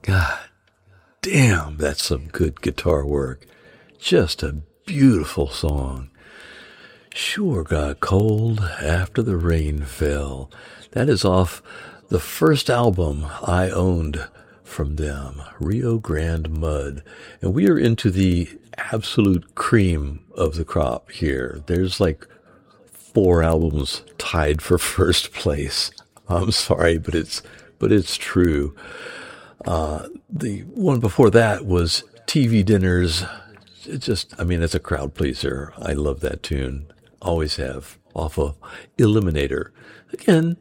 God damn, that's some good guitar work. Just a beautiful song. Sure got cold after the rain fell. That is off the first album I owned from them, Rio Grande Mud. And we are into the absolute cream of the crop here. There's like 4 albums tied for first place. I'm sorry, but it's true. The one before that was TV Dinners. It's a crowd pleaser. I love that tune. Always have. Off of Eliminator. Again,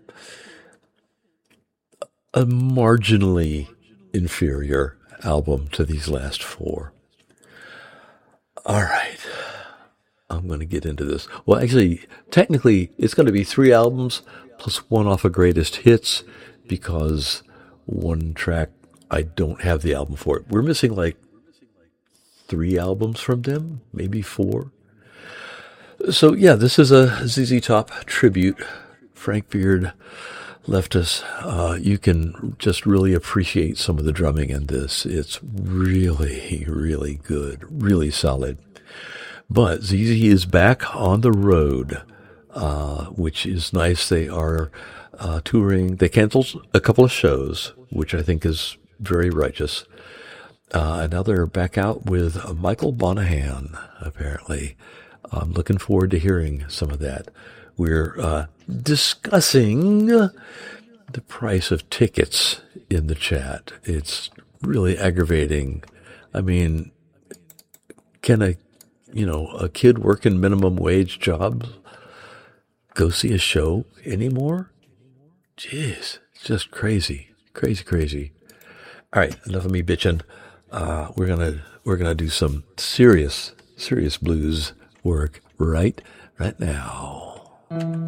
a marginally inferior album to these last 4. All right. I'm going to get into this. Well, actually, technically, it's going to be 3 albums plus 1 off of Greatest Hits because 1 track, I don't have the album for it. We're missing like 3 albums from them, maybe 4. So, yeah, this is a ZZ Top tribute. Frank Beard left us. You can just really appreciate some of the drumming in this. It's really, really good, really solid. But ZZ is back on the road, which is nice. They are touring. They canceled a couple of shows, which I think is very righteous. And now they're back out with Michael Bonahan, apparently. I'm looking forward to hearing some of that. We're discussing the price of tickets in the chat. It's really aggravating. I mean, can a kid working minimum wage jobs go see a show anymore? Jeez, it's just crazy. Crazy. All right, enough of me bitching. We're gonna do some serious blues work right now.